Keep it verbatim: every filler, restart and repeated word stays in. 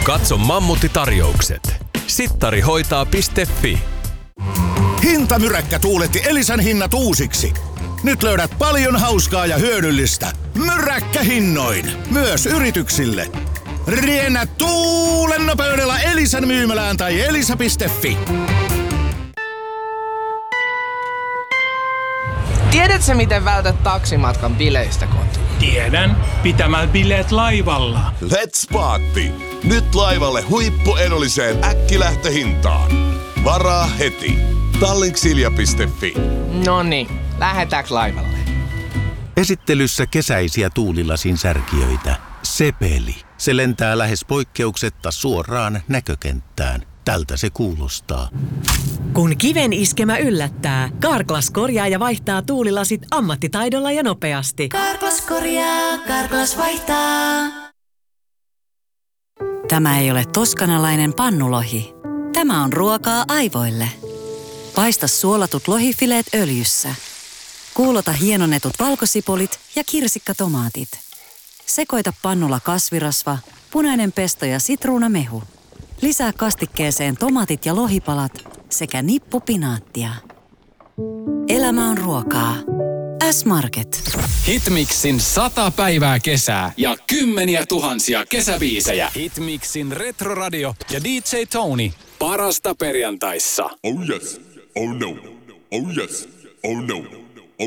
Katso Mammutti-tarjoukset. sittarihoitaa piste fi. Hintamyräkkä tuuletti Elisan hinnat uusiksi. Nyt löydät paljon hauskaa ja hyödyllistä. Myräkkähinnoin. Myös yrityksille. Riennä tuulen nopeudella Elisan myymälään tai elisa piste fi. Tiedätkö, miten vältät taksimatkan bileistä kotiin? Tiedän, pitämällä bileet laivalla. Let's party! Nyt laivalle huippuedulliseen äkkilähtöhintaan. Varaa heti. Tallinksilja piste fi. Noniin, lähetäänkö laivalle? Esittelyssä kesäisiä tuulilasin särkijöitä. Sepeli. Se lentää lähes poikkeuksetta suoraan näkökenttään. Tältä se kuulostaa. Kun kiven iskemä yllättää, Carglass korjaa ja vaihtaa tuulilasit ammattitaidolla ja nopeasti. Carglass korjaa, Carglass vaihtaa. Tämä ei ole toskanalainen pannulohi. Tämä on ruokaa aivoille. Paista suolatut lohifileet öljyssä. Kuulota hienonnetut valkosipulit ja kirsikkatomaatit. Sekoita pannulla kasvirasva, punainen pesto ja sitruunamehu. Lisää kastikkeeseen tomaatit ja lohipalat sekä nippu pinaattia. Elämä on ruokaa. S-Market. Hitmixin sata päivää kesää ja kymmeniä tuhansia kesäbiisejä. Hitmixin Retroradio ja D J Tony. Parasta perjantaissa. Oh yes, oh no, oh yes, oh no.